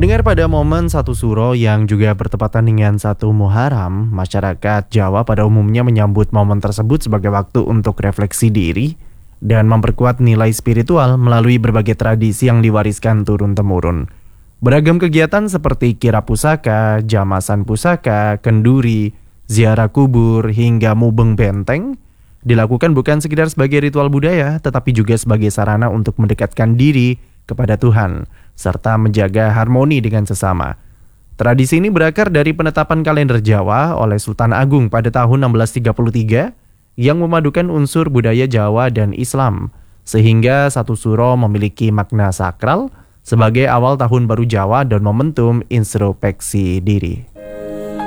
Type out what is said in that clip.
Mendengar pada momen satu suro yang juga bertepatan dengan satu Muharram, masyarakat Jawa pada umumnya menyambut momen tersebut sebagai waktu untuk refleksi diri dan memperkuat nilai spiritual melalui berbagai tradisi yang diwariskan turun-temurun. Beragam kegiatan seperti kirap pusaka, jamasan pusaka, kenduri, ziarah kubur, hingga mubeng benteng dilakukan bukan sekedar sebagai ritual budaya, tetapi juga sebagai sarana untuk mendekatkan diri kepada Tuhan, serta menjaga harmoni dengan sesama. Tradisi ini berakar dari penetapan kalender Jawa oleh Sultan Agung pada tahun 1633 yang memadukan unsur budaya Jawa dan Islam, sehingga satu suro memiliki makna sakral sebagai awal tahun baru Jawa dan momentum introspeksi diri.